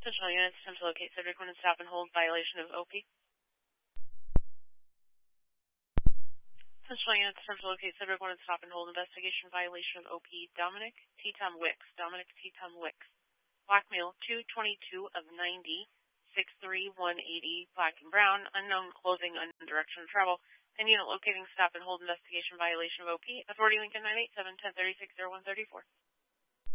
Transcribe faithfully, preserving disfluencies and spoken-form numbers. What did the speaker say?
Central units, attempt to locate subject when in stop and hold, violation of O P. Central units, attempt to locate subject when in stop and hold, investigation, violation of O P. Dominic T. Tom Wicks. Dominic T. Tom Wicks. Blackmail two twenty-two of ninety, six three one eighty, black and brown, unknown clothing, unknown direction of travel, and unit locating stop and hold investigation violation of O P. Authority Lincoln nine eight seven, ten thirty-six, oh one thirty-four.